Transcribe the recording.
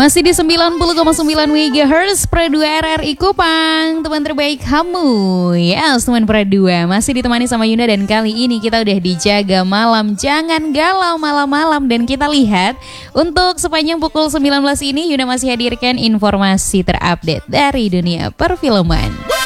Masih di 90,9 MHz Pro2 RRI Kupang, teman terbaik kamu. Yes, teman Pro2 masih ditemani sama Yunda, dan kali ini kita udah dijaga malam. Jangan galau malam-malam. Dan kita lihat untuk sepanjang pukul 19 ini Yunda masih hadirkan informasi terupdate dari dunia perfilman.